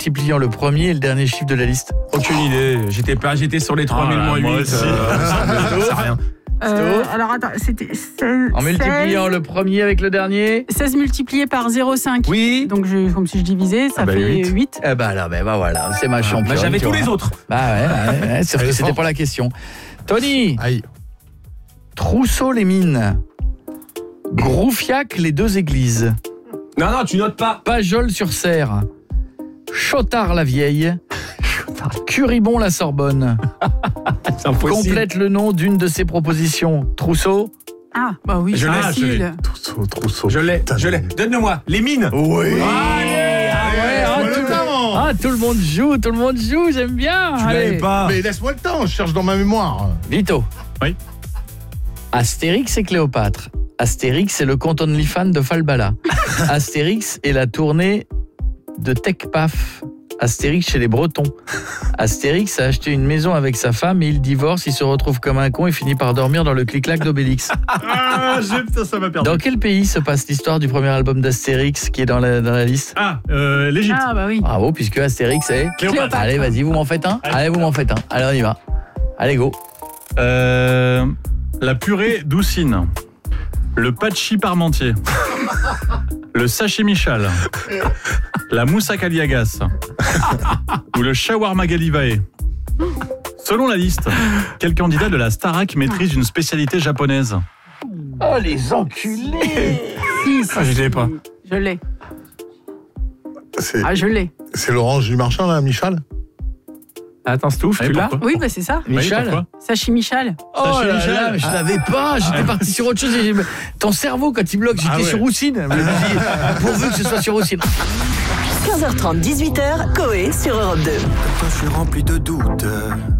multipliant le premier et le dernier chiffre de la liste? Aucune idée. J'étais sur les 3000 moins 8. Moi aussi. C'est rien. Alors attends, c'était 16, En multipliant 16, le premier avec le dernier? 16 multiplié par 0,5. Oui. Donc comme si je divisais, ça bah, fait 8. 8. Eh ben là, voilà, c'est ma championne. Bah, j'avais tu tous vois. les autres. Bah ouais, sauf que Elle est c'était forte. pas la question. Tony, Aïe. Trousseau-les-Mines, Groufiac, les deux églises, Non, tu notes pas. Pajol-sur-Serre, Chotard-la-Vieille, Curibon-la-Sorbonne. C'est impossible. Complète le nom d'une de ces propositions. Trousseau? Ah, bah oui, Je c'est l'ai, facile. Trousseau. Je l'ai. Donne-le-moi. Les mines. Oui. Tout le monde joue, j'aime bien. Tu l'avais pas. Mais laisse-moi le temps, je cherche dans ma mémoire. Vito. Oui. Astérix et Cléopâtre. Astérix est le compte OnlyFans de Falbala. Astérix est la tournée de TechPaf. Astérix chez les Bretons. Astérix a acheté une maison avec sa femme et il divorce, il se retrouve comme un con et finit par dormir dans le clic-clac d'Obélix. Ça m'a perdu. Dans quel pays se passe l'histoire du premier album d'Astérix qui est dans la liste? L'Égypte. Ah, bah oui. Bravo, puisque Astérix est... Cléopâtre. Allez, vas-y, vous m'en faites un. Allez, vous m'en faites un. Allez, on y va. Allez, go. La purée doucine, le patchi parmentier, le sashimi chal, la moussaka aliagas ou le shawarma galivae. Selon la liste, quel candidat de la Starac maîtrise une spécialité japonaise? Oh, les enculés. Si, je l'ai pas. Je l'ai. C'est Ah, je l'ai. l'orange du marchand, là, Michel? Attends, Stouff, tu Et l'as? pourquoi Oui, bah c'est ça. Michel. pourquoi Sashimi Michal. Oh là là, mais je l'avais pas, j'étais parti sur autre chose. Ton cerveau, quand il bloque, j'étais sur Roussine. Je me dis, pourvu que ce soit sur Roussine. 15h30, 18h, Coé sur Europe 2. Quand je suis rempli de doutes.